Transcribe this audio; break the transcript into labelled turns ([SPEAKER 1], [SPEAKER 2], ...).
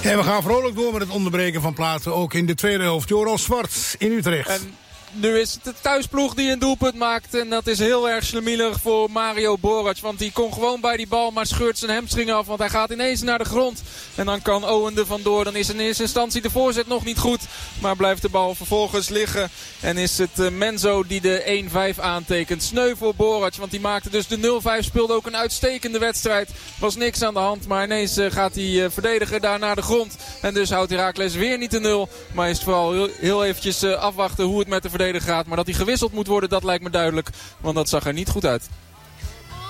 [SPEAKER 1] En we gaan vrolijk door met het onderbreken van plaatsen. Ook in de tweede helft. Joran Zwart in Utrecht.
[SPEAKER 2] En nu is het de thuisploeg die een doelpunt maakt. En dat is heel erg slemielig voor Mario Borac. Want die kon gewoon bij die bal, maar scheurt zijn hamstring af. Want hij gaat ineens naar de grond. En dan kan Owen er vandoor. Dan is in eerste instantie de voorzet nog niet goed. Maar blijft de bal vervolgens liggen. En is het Menzo die de 1-5 aantekent. Sneu voor Borac. Want die maakte dus de 0-5. Speelde ook een uitstekende wedstrijd. Was niks aan de hand. Maar ineens gaat die verdediger daar naar de grond. En dus houdt Heracles weer niet de 0. Maar is het vooral heel eventjes afwachten hoe het met de verdediger gaat. Maar dat hij gewisseld moet worden, dat lijkt me duidelijk. Want dat zag er niet goed uit.